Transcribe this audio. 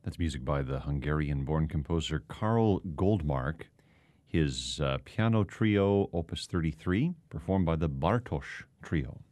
That's music by the Hungarian-born composer Karl Goldmark. His piano trio, Opus 33, performed by the Bartosz Trio.